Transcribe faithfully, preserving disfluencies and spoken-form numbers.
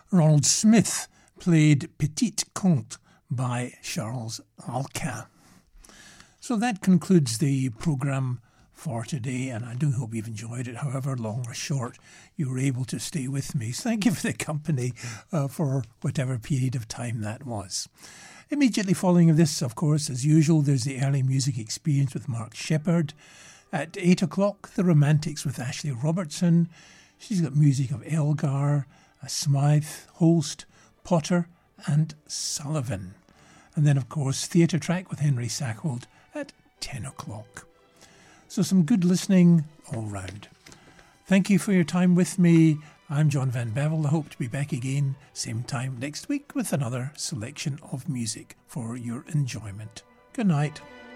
Ronald Smith played Petite Conte by Charles Alcan. So that concludes the programme for today, and I do hope you've enjoyed it, however long or short you were able to stay with me. So thank you for the company uh, for whatever period of time that was. Immediately following this, of course, as usual, there's the Early Music Experience with Mark Sheppard. At eight o'clock, The Romantics with Ashley Robertson. She's got music of Elgar, Smythe, Holst, Potter and Sullivan. And then, of course, Theatre Track with Henry Sackold at ten o'clock. So some good listening all round. Thank you for your time with me. I'm John Van Bevel. I hope to be back again same time next week with another selection of music for your enjoyment. Good night.